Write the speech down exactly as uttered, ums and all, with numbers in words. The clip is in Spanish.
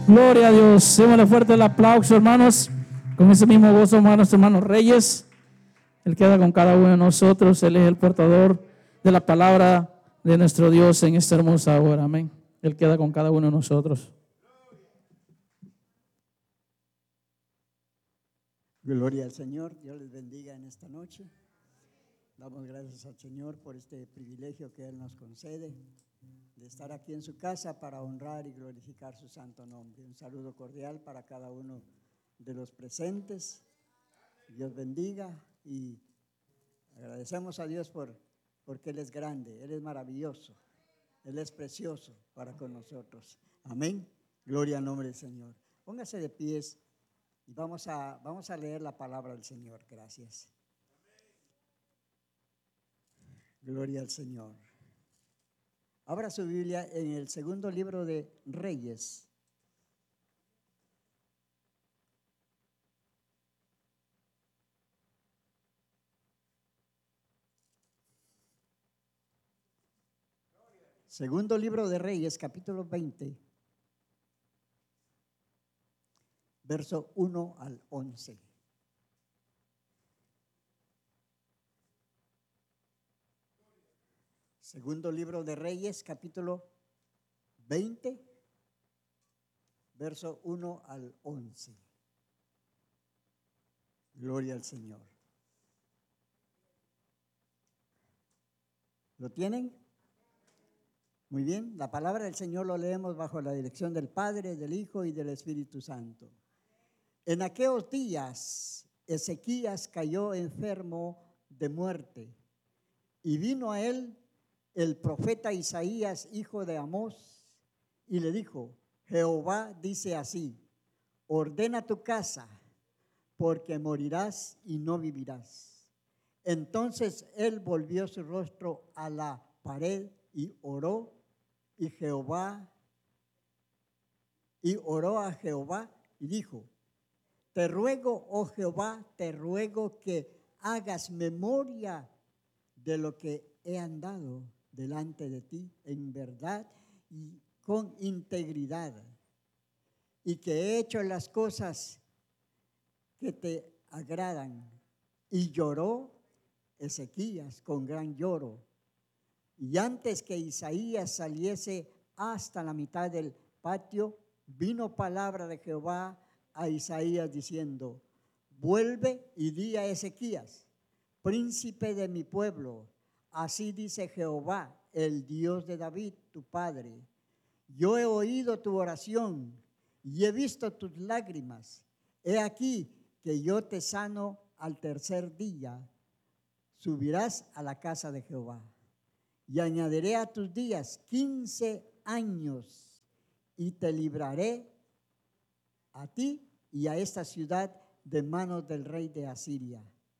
Gloria a Dios. Démosle fuerte el aplauso, hermanos. Con ese mismo gozo, hermanos, hermanos Reyes. Él queda con cada uno de nosotros. Él es el portador de la palabra de nuestro Dios en esta hermosa hora. Amén. Él queda con cada uno de nosotros. Gloria al Señor. Dios les bendiga en esta noche. Damos gracias al Señor por este privilegio que Él nos concede de estar aquí en su casa para honrar y glorificar su santo nombre. Un saludo cordial para cada uno de los presentes. Dios bendiga y agradecemos a Dios por, porque Él es grande, Él es maravilloso, Él es precioso para con nosotros. Amén. Gloria al nombre del Señor. Póngase de pies y vamos a, vamos a leer la palabra del Señor. Gracias. Gloria al Señor. Abra su Biblia en el segundo libro de Reyes. Segundo libro de Reyes, capítulo veinte, verso uno al once. Segundo libro de Reyes, capítulo veinte, verso uno al once. Gloria al Señor. ¿Lo tienen? Muy bien, la palabra del Señor lo leemos bajo la dirección del Padre, del Hijo y del Espíritu Santo. En aquellos días, Ezequías cayó enfermo de muerte y vino a él el profeta Isaías, hijo de Amós, y le dijo: Jehová dice así: ordena tu casa, porque morirás y no vivirás. Entonces él volvió su rostro a la pared y oró, y Jehová, y oró a Jehová y dijo: te ruego, oh Jehová, te ruego que hagas memoria de lo que he andado delante de ti en verdad y con integridad, y que he hecho las cosas que te agradan. Y lloró Ezequías con gran lloro. Y antes que Isaías saliese hasta la mitad del patio, vino palabra de Jehová a Isaías diciendo: vuelve y di a Ezequías, príncipe de mi pueblo, así dice Jehová, el Dios de David, tu padre: yo he oído tu oración y he visto tus lágrimas. He aquí que yo te sano al tercer día. Subirás a la casa de Jehová y añadiré a tus días quince años y te libraré a ti y a esta ciudad de manos del rey de Asiria.